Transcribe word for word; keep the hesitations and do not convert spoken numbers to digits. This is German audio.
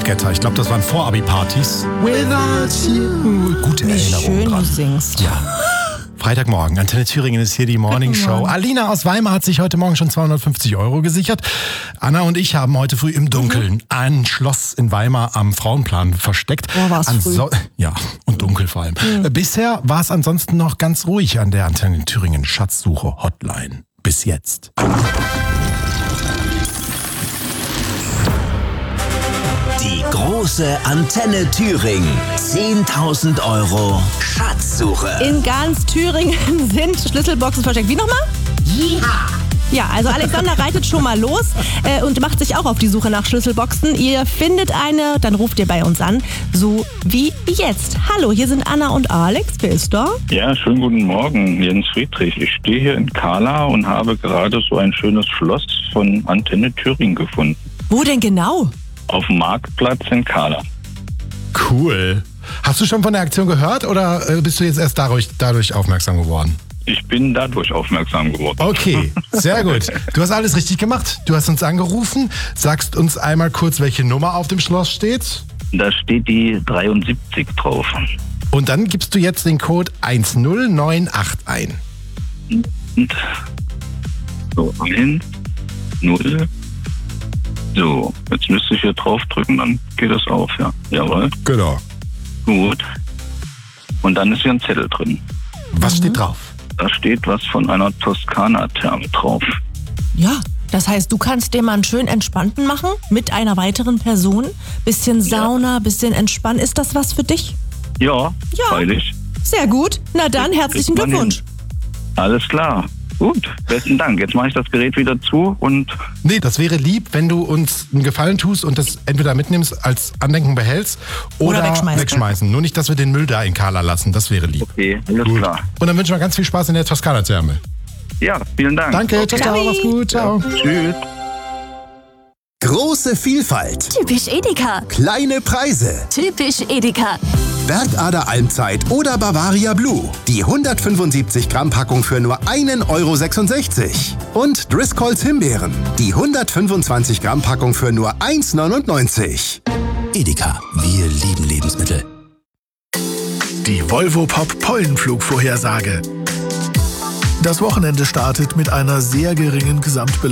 David Guetta. Ich glaube, das waren Vor-Abi-Partys. Without you. Gute Wie Erinnerung schön dran. du singst. Ja. Freitagmorgen, Antenne Thüringen ist hier die Morning Show. Alina aus Weimar hat sich heute Morgen schon zweihundertfünfzig Euro gesichert. Anna und ich haben heute früh im Dunkeln mhm. ein Schloss in Weimar am Frauenplan versteckt. Oh, war's Anso- früh. Ja, und dunkel vor allem. Mhm. Bisher war es ansonsten noch ganz ruhig an der Antenne Thüringen Schatzsuche Hotline. Bis jetzt. Die große Antenne Thüringen. zehntausend Euro Schatzsuche. In ganz Thüringen sind Schlüsselboxen versteckt. Wie nochmal? Ja. Ja, also Alexander reitet schon mal los äh, und macht sich auch auf die Suche nach Schlüsselboxen. Ihr findet eine, dann ruft ihr bei uns an, so wie jetzt. Hallo, hier sind Anna und Alex. Wer ist da? Ja, schönen guten Morgen, Jens Friedrich. Ich stehe hier in Kala und habe gerade so ein schönes Schloss von Antenne Thüringen gefunden. Wo denn genau? Auf dem Marktplatz in Kala. Cool. Hast du schon von der Aktion gehört oder bist du jetzt erst dadurch, dadurch aufmerksam geworden? Ich bin dadurch aufmerksam geworden. Okay, sehr gut. Du hast alles richtig gemacht. Du hast uns angerufen. Sagst uns einmal kurz, welche Nummer auf dem Schloss steht. Da steht die dreiundsiebzig drauf. Und dann gibst du jetzt den Code eins null neun acht ein. Und so, eins, null. So, jetzt müsste ich hier draufdrücken, dann geht das auf, ja. Jawohl. Genau. Gut. Und dann ist hier ein Zettel drin. Was mhm. steht drauf? Da steht was von einer Toskana-Therme drauf. Ja, das heißt, du kannst dir mal einen schön entspannten machen mit einer weiteren Person. Bisschen Sauna, bisschen entspannen. Ist das was für dich? Ja, ja. freilich. Sehr gut. Na dann, herzlichen Glückwunsch. Hin. Alles klar. Gut, besten Dank. Jetzt mache ich das Gerät wieder zu und... Nee, das wäre lieb, wenn du uns einen Gefallen tust und das entweder mitnimmst, als Andenken behältst oder, oder wegschmeißen. wegschmeißen. Nur nicht, dass wir den Müll da in Kala lassen. Das wäre lieb. Okay, alles gut. Klar. Und dann wünschen wir ganz viel Spaß in der Toskana-Therme. Ja, vielen Dank. Danke, okay. ciao, ciao, mach's gut, ciao. Ja, tschüss. Große Vielfalt. Typisch Edeka. Kleine Preise. Typisch Edeka. Bergader Almzeit oder Bavaria Blue. Die hundertfünfundsiebzig Gramm Packung für nur einen Euro sechsundsechzig. Und Driscolls Himbeeren. Die hundertfünfundzwanzig Gramm Packung für nur eins neunundneunzig. Edeka, wir lieben Lebensmittel. Die Volvo Pop Pollenflugvorhersage. Das Wochenende startet mit einer sehr geringen Gesamtbelastung